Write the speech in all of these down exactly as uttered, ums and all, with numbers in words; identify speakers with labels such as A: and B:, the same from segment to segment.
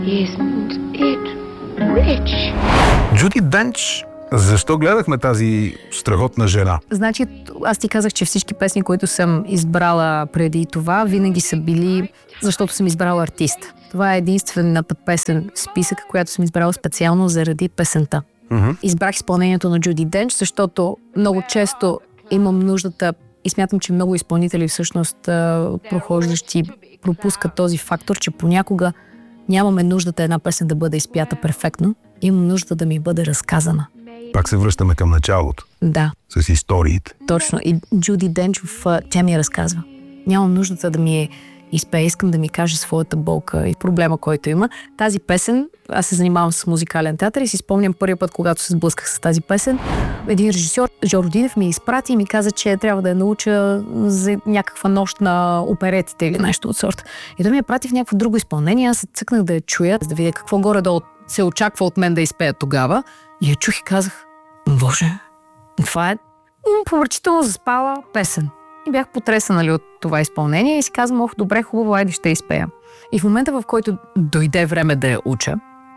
A: Isn't it rich?
B: Джуди Денч, защо гледахме тази страхотна жена?
C: Значи, аз ти казах, че всички песни, които съм избрала преди това, винаги са били, защото съм избрала артист. Това е единствената песен в списъка, която съм избрала специално заради песента.
B: Mm-hmm.
C: Избрах изпълнението на Джуди Денч, защото много често имам нуждата и смятам, че много изпълнители всъщност прохождащи пропускат този фактор, че понякога нямаме нуждата една песен да бъде изпята перфектно, имам нужда да ми бъде разказана.
B: Пак се връщаме към началото.
C: Да.
B: С историите.
C: Точно. И Джуди Денч, в, тя ми я разказва. Нямам нуждата да ми е изпее, искам да ми каже своята болка и проблема, който има. Тази песен, аз се занимавам с музикален театър и си спомням първия път, когато се сблъсках с тази песен. Един режисьор, Жоро Динев, ми изпрати и ми каза, че трябва да я науча за някаква нощ на оперетите или нещо от сорта. И той ми я прати в някакво друго изпълнение. Аз се цъкнах да я чуя, за да видя какво горе-долу се очаква от мен да изпея тогава. И я чух и казах, боже, това е повърчително заспала песен. И бях потресена, нали, от това изпълнение и си казвам, ох, добре, хубаво, айде ще изпея. И в момента, в който дойде време да я уча,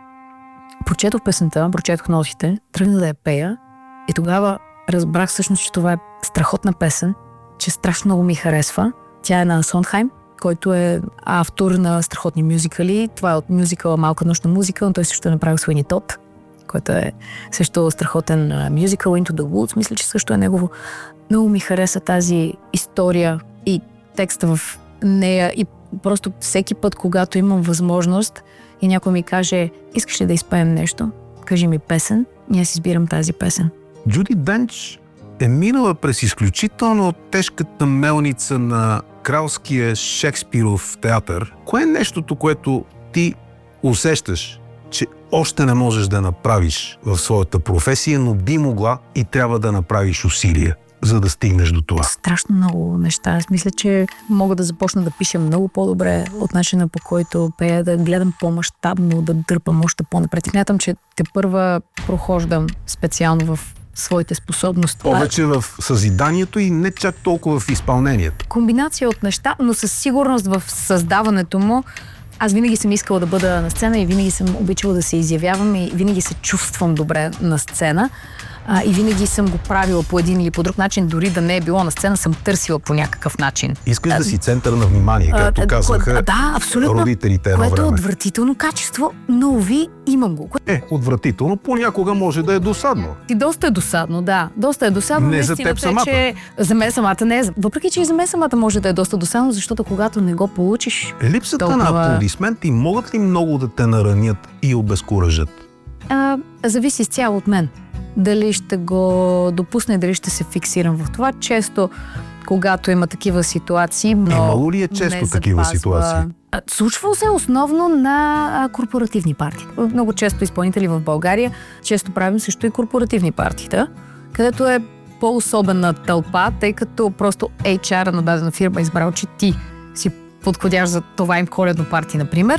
C: прочетох песента, прочетох нотите, тръгнах да я пея и тогава разбрах всъщност, че това е страхотна песен, че страшно много ми харесва. Тя е на Сондхайм, който е автор на страхотни мюзикали. Това е от мюзикъла Малка нощна музика, но той също е направил Суини Тод, който е също страхотен мюзикъл Into the Woods. Мисля, че също е негово. Много ми хареса тази история и текста в нея и просто всеки път, когато имам възможност и някой ми каже, искаш ли да изпеем нещо? Кажи ми песен и аз избирам тази песен.
B: Джуди Денч е минала през изключително тежката мелница на кралския Шекспиров театър. Кое е нещото, което ти усещаш, че още не можеш да направиш в своята професия, но би могла и трябва да направиш усилия, за да стигнеш до това?
C: Страшно много неща. Аз мисля, че мога да започна да пиша много по-добре от начина, по който пея, да гледам по-мащабно, да дърпам още по-напред. Смятам, че тепърва прохождам специално в своите способности.
B: Повече в съзиданието и не чак толкова в изпълнението.
C: Комбинация от неща, но със сигурност в създаването му. Аз винаги съм искала да бъда на сцена и винаги съм обичала да се изявявам и винаги се чувствам добре на сцена. А, и винаги съм го правила по един или по друг начин, дори да не е било на сцена, съм търсила по някакъв начин.
B: Искаш а, да си център на внимание, както
C: а,
B: казаха
C: да, абсолютно,
B: родителите едно
C: което
B: време.
C: Е отвратително качество, но ви имам го.
B: Е, отвратително, понякога може да е досадно.
C: И доста е досадно, да. Доста е досадно.
B: Не за теб самата.
C: Че за мен самата не е. Въпреки, че и за мен самата може да е доста досадно, защото когато не го получиш...
B: Липсата
C: толкова...
B: на аплодисменти могат ли много да те наранят и обезкуражат?
C: А, зависи изцяло от мен. Дали ще го допусна и дали ще се фиксирам в това. Често, когато има такива ситуации, но
B: имало ли е често такива
C: запазва...
B: ситуации?
C: Случва се основно на корпоративни партии. Много често изпълнители в България, често правим също и корпоративни партита, където е по-особена тълпа, тъй като просто ейч ар на дадена фирма е избрал, че ти си подходящ за това им коледно парти, например,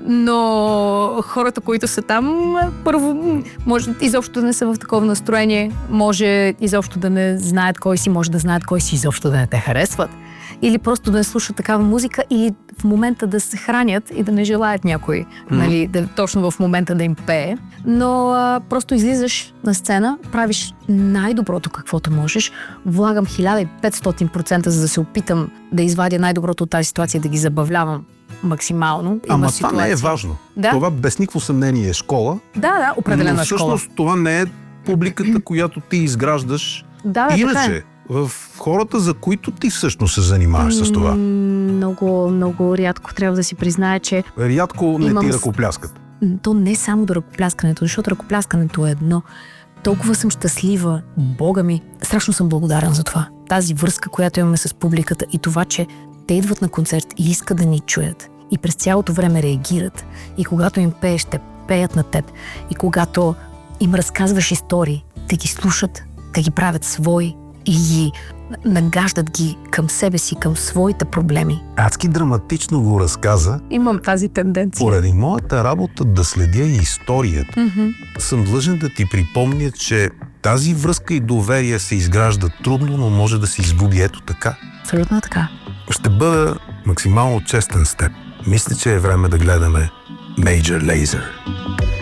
C: но хората, които са там, първо, може изобщо да не са в такова настроение, може изобщо да не знаят кой си, може да знаят кой си, изобщо да не те харесват, или просто да не слушат такава музика, или в момента да се хранят и да не желаят някой, mm. нали, да, точно в момента да им пее, но а, просто излизаш на сцена, правиш най-доброто каквото можеш, влагам хиляда и петстотин процента, за да се опитам да извадя най-доброто от тази ситуация, да ги забавлявам максимално.
B: Ама това не е важно.
C: Да?
B: Това без никакво съмнение е школа.
C: Да, да, определена
B: но всъщност
C: школа.
B: това не е публиката, която ти изграждаш.
C: Да, да,
B: иначе,
C: така е.
B: В хората, за които ти всъщност се занимаваш с това.
C: Много, много рядко трябва да си призная, че...
B: Рядко не
C: имам...
B: ти ръкопляскат.
C: То не само до ръкопляскането, защото ръкопляскането е едно. Толкова съм щастлива, Бога ми, страшно съм благодарен за това. Тази връзка, която имаме с публиката и това, че те идват на концерт и искат да ни чуят. И през цялото време реагират. И когато им пееш, те пеят на теб. И когато им разказваш истории, те ги слушат, те ги правят свои и ги нагаждат ги към себе си, към своите проблеми.
B: Адски драматично го разказа.
C: Имам тази тенденция.
B: Поради моята работа да следя и историята,
C: Mm-hmm.
B: съм длъжен да ти припомня, че тази връзка и доверие се изгражда трудно, но може да се изгуби ето така.
C: Абсолютно така.
B: Ще бъда максимално честен с теб. Мисля, че е време да гледаме Major Lazer.